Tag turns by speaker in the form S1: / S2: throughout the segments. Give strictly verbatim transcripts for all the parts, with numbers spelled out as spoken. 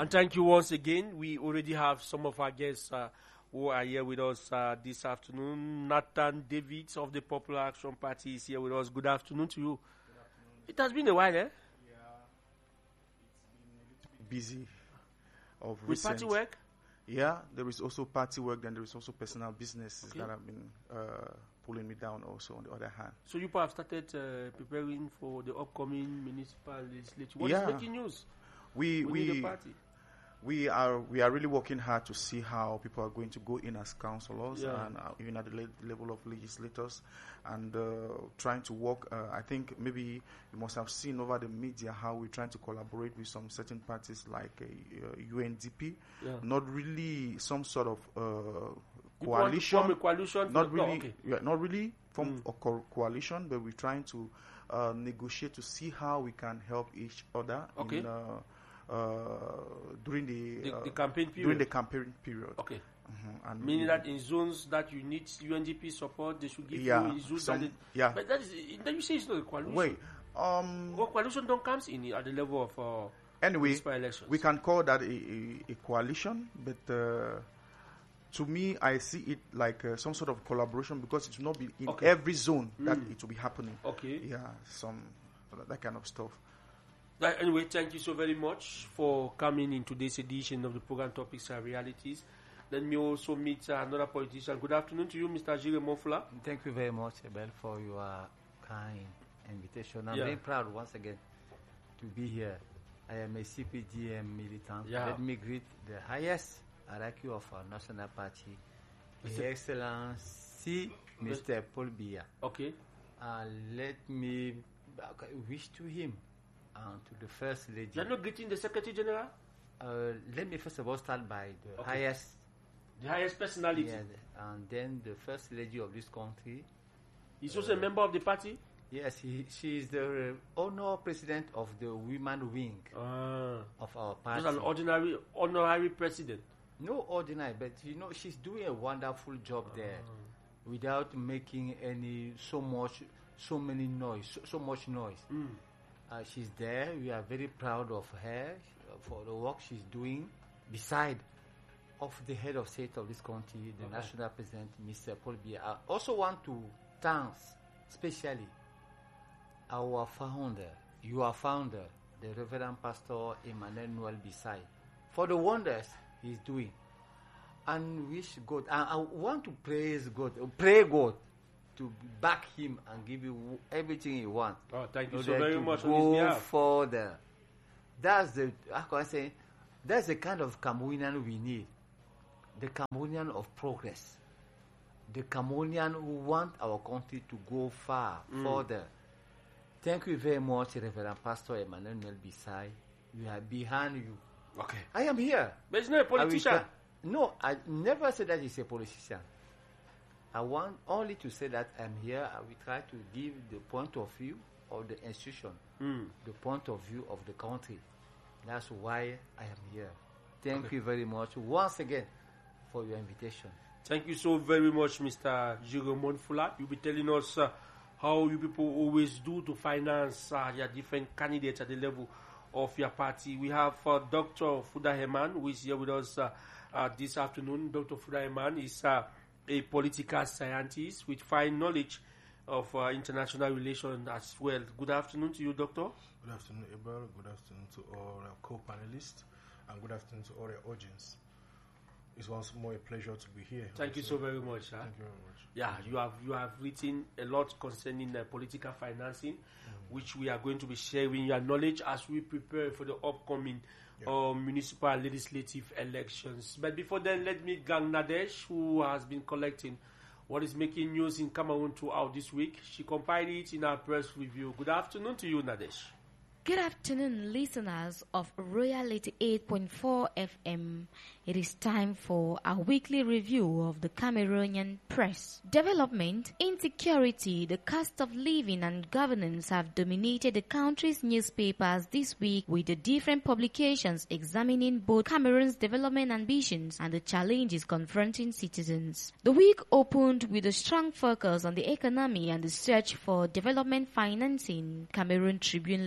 S1: And thank you once again. We already have some of our guests uh, who are here with us uh, this afternoon. Nathan Davids of the Popular Action Party is here with us. Good afternoon to you.
S2: Good afternoon.
S1: It has been a while, eh?
S2: Yeah, it's been a little bit busy. Of
S1: With
S2: recent.
S1: party work?
S2: Yeah, there is also party work, then there is also personal businesses
S1: Okay.
S2: that have been uh, pulling me down also on the other hand.
S1: So you have started uh, preparing for the upcoming municipal legislature. What
S2: Yeah.
S1: is making news
S2: We
S1: within the
S2: we
S1: party?
S2: we are we are really working hard to see how people are going to go in as councillors
S1: Yeah.
S2: and uh, even at the le- level of legislators, and uh, trying to work. Uh, I think maybe you must have seen over the media how we're trying to collaborate with some certain parties like uh, uh, U N D P.
S1: Yeah.
S2: Not really some sort of uh,
S1: You want to form
S2: coalition.
S1: a coalition? for
S2: Not
S1: the- oh,
S2: really,
S1: okay.
S2: yeah, not really form
S1: Mm.
S2: a co- coalition, but we're trying to uh, negotiate to see how we can help each other
S1: Okay.
S2: in, uh, uh, during the,
S1: The,
S2: uh,
S1: the campaign period.
S2: during the campaign period.
S1: Okay.
S2: Mhm, and
S1: Meaning
S2: we-
S1: that in zones that you need U N D P support, they should give
S2: Yeah,
S1: you in zones
S2: some-
S1: that they,
S2: yeah.
S1: But that is, then you say it's not a coalition.
S2: Wait, um,
S1: Well, coalition don't comes in at the level of uh,
S2: anyway,
S1: municipal elections.
S2: we can call that a, a, a coalition, but uh, to me, I see it like uh, some sort of collaboration because it will not be in
S1: Okay.
S2: every zone that
S1: Mm.
S2: it will be happening.
S1: Okay.
S2: Yeah, some that kind of stuff.
S1: That- anyway, thank you so very much for coming in today's edition of the program Topics and Realities. Let me also meet uh, another politician. Good afternoon to you, Mister Jire Monfula.
S3: Thank you very much, Abel, for your kind invitation. I'm
S1: Yeah.
S3: very proud once again to be here. I am a C P D M militant.
S1: Yeah.
S3: Let me greet the highest hierarchy of our national party, His
S1: Mister
S3: Excellency Mister Paul Biya.
S1: Okay.
S3: Uh, let me uh, wish to him and to the First Lady.
S1: You're not greeting the Secretary General?
S3: Uh, let me first of all start by the
S1: Okay.
S3: highest,
S1: The highest personality.
S3: yeah, and then the First Lady of this country.
S1: He's also a member of the party?
S3: Yes, he, she is the honor president of the women wing
S1: Ah.
S3: of our
S1: Just
S3: party.
S1: an ordinary, honorary president.
S3: No ordinary, but you know she's doing a wonderful job there, without making any so much, so many noise, so, so much noise.
S1: Mm.
S3: Uh, she's there. We are very proud of her uh, for the work she's doing. Beside of the head of state of this country, the
S1: Okay.
S3: national president, Mister Paul Biya. I also want to thank specially our founder, your founder, the Reverend Pastor Emmanuel Noel Bisai, for the wonders he's doing. And wish God, I, I want to praise God, pray God to back him and give you everything he wants.
S1: Oh, thank you
S3: in
S1: so
S3: order
S1: very
S3: to
S1: much on his
S3: go
S1: behalf.
S3: further. That's the, how can I say, that's the kind of Cameroonian we need. The Cameroonian of progress. The Cameroonian who want our country to go far,
S1: Mm.
S3: further. Thank you very much, Reverend Pastor Emmanuel Bisai. We are behind you.
S1: Okay.
S3: I am here.
S1: But he's not a
S3: I will
S1: politician.
S3: try- No, I never said that he's a politician. I want only to say that I'm here. I will try to give the point of view of the institution,
S1: Mm.
S3: the point of view of the country. That's why I am here. Thank
S1: Okay.
S3: you very much once again for your invitation.
S1: Thank you so very much, Mister Jire Monfula. You'll be telling us uh, how you people always do to finance uh, your different candidates at the level of your party. We have uh, Doctor Fuda Heman, who is here with us uh, uh, this afternoon. Doctor Fuda Heman is uh, a political scientist with fine knowledge of uh, international relations as well. Good afternoon to you, Doctor.
S4: Good afternoon, Abel. Good afternoon to all our co-panelists, and good afternoon to all the audience. It's once more a pleasure to be here.
S1: Thank you so very much. Huh?
S4: Thank you very much.
S1: Yeah, you have you have written a lot concerning uh, political financing, which we are going to be sharing your knowledge as we prepare for the upcoming
S4: Yeah.
S1: uh, municipal legislative elections. But before then, let me gang Nadesh, who has been collecting what is making news in Cameroon throughout this week. She compiled it in our press review. Good afternoon to you, Nadesh.
S5: Good afternoon, listeners of Royal eighty-eight point four F M. It is time for our weekly review of the Cameroonian press. Development, insecurity, the cost of living and governance have dominated the country's newspapers this week, with the different publications examining both Cameroon's development ambitions and the challenges confronting citizens. The week opened with a strong focus on the economy and the search for development financing. Cameroon Tribune led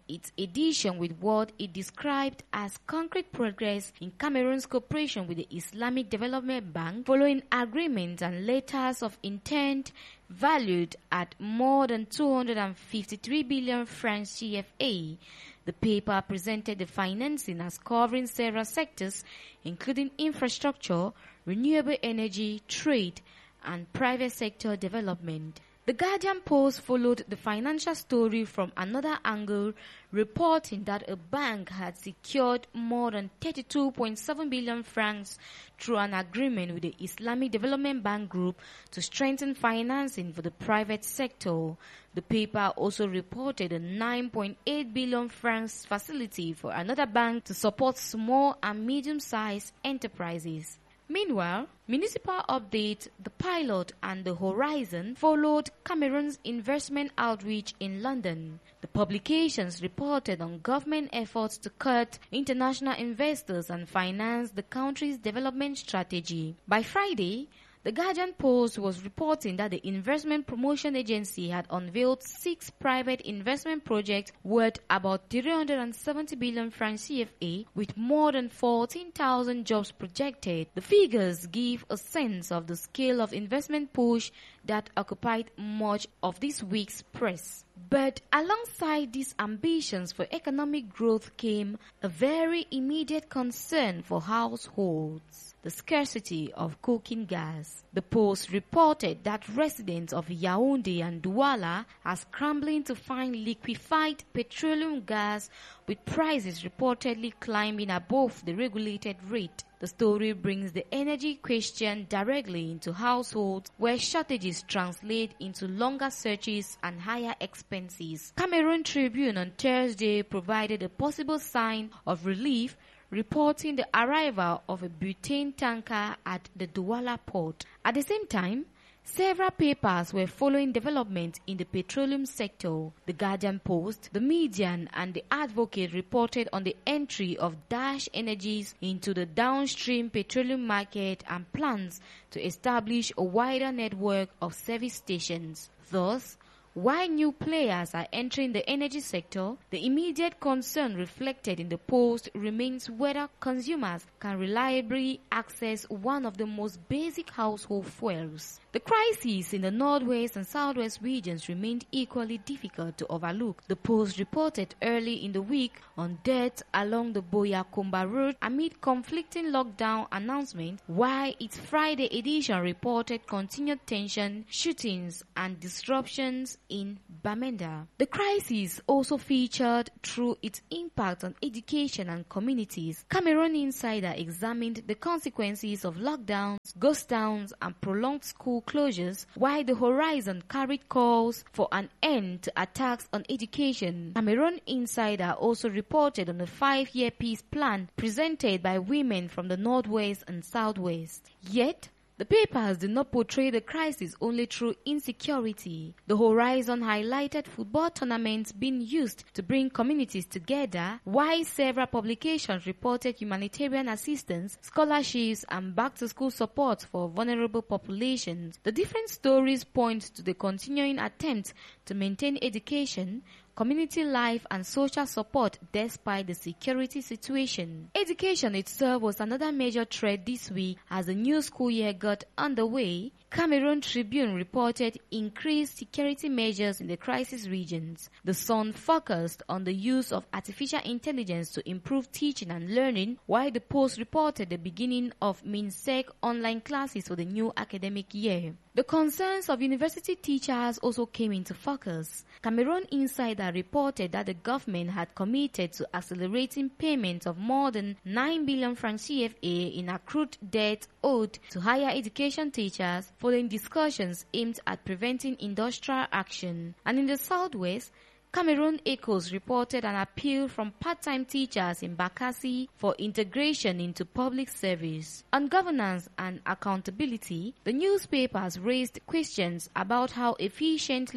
S5: its edition with what it described as concrete progress in Cameroon's cooperation with the Islamic Development Bank following agreements and letters of intent valued at more than two hundred fifty-three billion francs C F A. The paper presented the financing as covering several sectors, including infrastructure, renewable energy, trade, and private sector development. The Guardian Post followed the financial story from another angle, reporting that a bank had secured more than thirty-two point seven billion francs through an agreement with the Islamic Development Bank Group to strengthen financing for the private sector. The paper also reported a nine point eight billion francs facility for another bank to support small and medium-sized enterprises. Meanwhile, Municipal Update, The Pilot and The Horizon followed Cameroon's investment outreach in London. The publications reported on government efforts to cut international investors and finance the country's development strategy. By Friday, The Guardian Post was reporting that the Investment Promotion Agency had unveiled six private investment projects worth about three hundred seventy billion francs C F A with more than fourteen thousand jobs projected. The figures give a sense of the scale of investment push that occupied much of this week's press. But alongside these ambitions for economic growth came a very immediate concern for households: the scarcity of cooking gas. The Post reported that residents of Yaoundé and Douala are scrambling to find liquefied petroleum gas, with prices reportedly climbing above the regulated rate. The story brings the energy question directly into households, where shortages translate into longer searches and higher expenses. Cameroon Tribune on Thursday provided a possible sign of relief, reporting the arrival of a butane tanker at the Douala port. At the same time, several papers were following development in the petroleum sector. The Guardian Post, The Median, and The Advocate reported on the entry of Dash Energies into the downstream petroleum market and plans to establish a wider network of service stations. Thus, while new players are entering the energy sector, the immediate concern reflected in the Post remains whether consumers can reliably access one of the most basic household fuels. The crises in the northwest and southwest regions remained equally difficult to overlook. The Post reported early in the week on deaths along the Boyakomba road amid conflicting lockdown announcements, while its Friday edition reported continued tension, shootings, and disruptions in Bamenda. The crisis also featured through its impact on education and communities. Cameroon Insider examined the consequences of lockdowns, ghost towns, and prolonged school closures, while The Horizon carried calls for an end to attacks on education. Cameroon Insider also reported on a five-year peace plan presented by women from the northwest and southwest. Yet, the papers did not portray the crisis only through insecurity. The Horizon highlighted football tournaments being used to bring communities together, while several publications reported humanitarian assistance, scholarships, and back-to-school support for vulnerable populations. The different stories point to the continuing attempt to maintain education, community life, and social support despite the security situation. Education itself was another major threat this week as the new school year got underway. Cameroon Tribune reported increased security measures in the crisis regions. The Sun focused on the use of artificial intelligence to improve teaching and learning, while the Post reported the beginning of MINSEC online classes for the new academic year. The concerns of university teachers also came into focus. Cameroon Insider reported that the government had committed to accelerating payment of more than nine billion francs C F A in accrued debt owed to higher education teachers following discussions aimed at preventing industrial action. And in the southwest, Cameroon Echoes reported an appeal from part-time teachers in Bakassi for integration into public service. On governance and accountability, the newspapers raised questions about how efficiently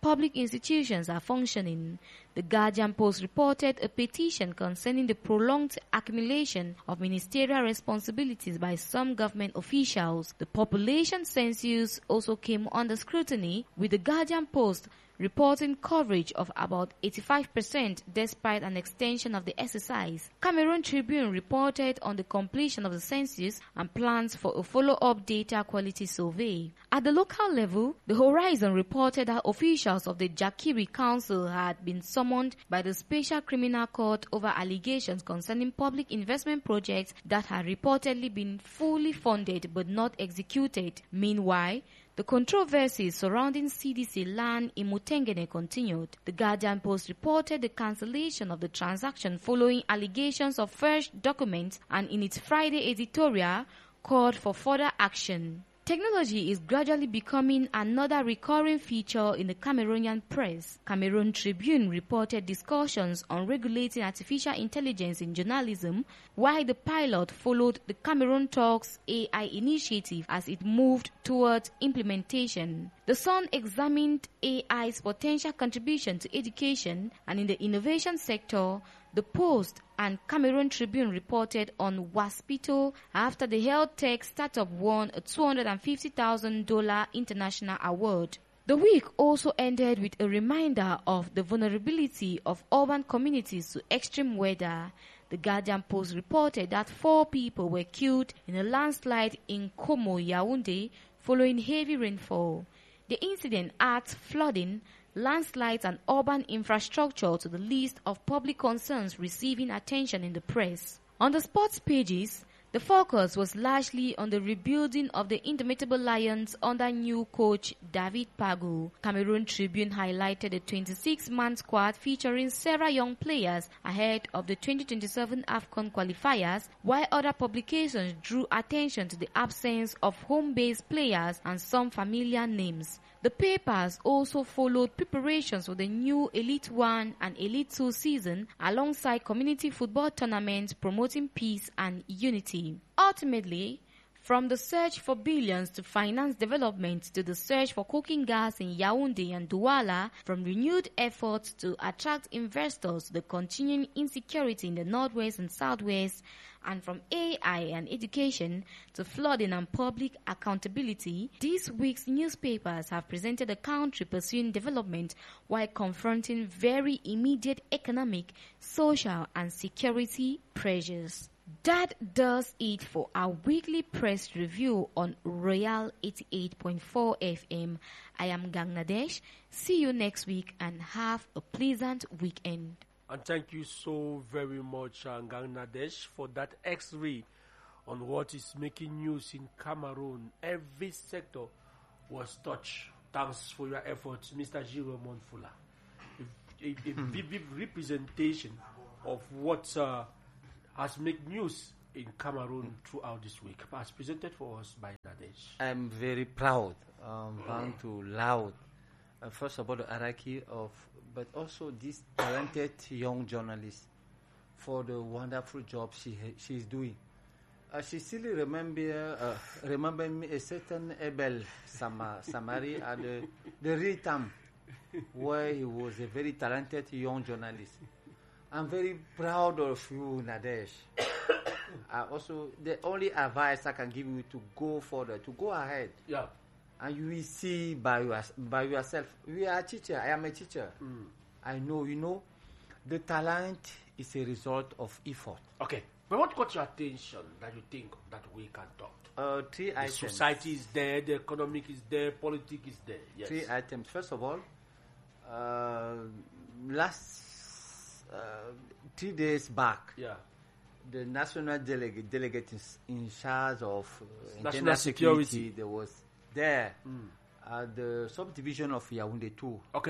S5: public institutions are functioning. The Guardian Post reported a petition concerning the prolonged accumulation of ministerial responsibilities by some government officials. The population census also came under scrutiny, with the Guardian Post reporting coverage of about eighty-five percent despite an extension of the exercise. Cameroon Tribune reported on the completion of the census and plans for a follow-up data quality survey. At the local level, the Horizon reported that officials of the Jakiri Council had been summoned by the Special Criminal Court over allegations concerning public investment projects that had reportedly been fully funded but not executed. Meanwhile, the controversies surrounding C D C land in Mutengene continued. The Guardian Post reported the cancellation of the transaction following allegations of forged documents, and in its Friday editorial called for further action. Technology is gradually becoming another recurring feature in the Cameroonian press. Cameroon Tribune reported discussions on regulating artificial intelligence in journalism, while the pilot followed the Cameroon Talks A I initiative as it moved towards implementation. The Sun examined A I's potential contribution to education and in the innovation sector. The Post and Cameroon Tribune reported on Waspito after the health tech startup won a two hundred fifty thousand dollars international award. The week also ended with a reminder of the vulnerability of urban communities to extreme weather. The Guardian Post reported that four people were killed in a landslide in Como, Yaoundé, following heavy rainfall. The incident adds flooding, landslides and urban infrastructure to the list of public concerns receiving attention in the press. On the sports pages, the focus was largely on the rebuilding of the Indomitable Lions under new coach David Pagu. Cameroon Tribune highlighted a twenty-six man squad featuring several young players ahead of the twenty twenty-seven AFCON qualifiers, while other publications drew attention to the absence of home-based players and some familiar names. The papers also followed preparations for the new Elite one and Elite two season alongside community football tournaments promoting peace and unity. Ultimately, from the search for billions to finance development to the search for cooking gas in Yaoundé and Douala, from renewed efforts to attract investors to the continuing insecurity in the northwest and southwest, and from A I and education to flooding and public accountability, this week's newspapers have presented a country pursuing development while confronting very immediate economic, social, and security pressures. That does it for our weekly press review on Royal eighty-eight point four F M. I am Gangnadesh. See you next week and have a pleasant weekend.
S1: And thank you so very much, uh, Gangnadesh, for that X-ray on what is making news in Cameroon. Every sector was touched. Thanks for your efforts, Mister Jiro Monfula. A, a, a vivid representation of what uh, has made news in Cameroon throughout this week, as presented for us by Nadesh.
S3: I'm very proud, um, bound to loud. Uh, first of all, the hierarchy of, but also this talented young journalist for the wonderful job she she's doing. Uh, she still remember uh, remember me a certain Abel Sama, Samari at the the real time where he was a very talented young journalist. I'm very proud of you, Nadesh. uh, also, the only advice I can give you to go further, to go ahead.
S1: Yeah. And
S3: you will see by, your, by yourself. We are a teacher. I am a teacher. Mm. I know, you know, the talent is a result of effort.
S1: Okay. But what got your attention that you think that we can talk?
S3: Uh, three
S1: the
S3: items.
S1: Society is there, the economic is there, politics is there. Yes.
S3: Three items. First of all, uh, last uh, three days back,
S1: yeah,
S3: the national delegate, delegate in, in charge of uh,
S1: national security,
S3: security, there was there mm. at the subdivision of Yaoundé two.
S1: Okay.